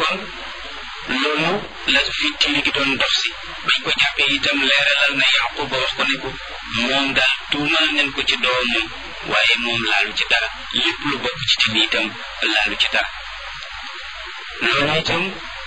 kon loolu la fi tiiri gi doon dox si bañ ko jàppee itam leeralal na Yaquba wax ko ne ko moom daal tuumal nañ ko ci doomam waaye moom laalu ci dara lépp lu bokk ci tin itam laalu ci dara loolu itam